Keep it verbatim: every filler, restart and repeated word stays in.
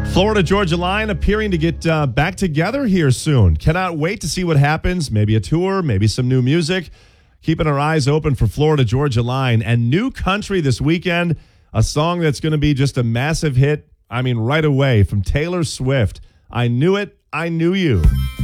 Florida Georgia Line appearing to get uh, back together here soon. Cannot wait to see what happens. Maybe a tour, maybe some new music. Keeping our eyes open for Florida Georgia Line. And New Country this weekend, a song that's going to be just a massive hit. I mean, right away from Taylor Swift. I Knew It, I Knew You.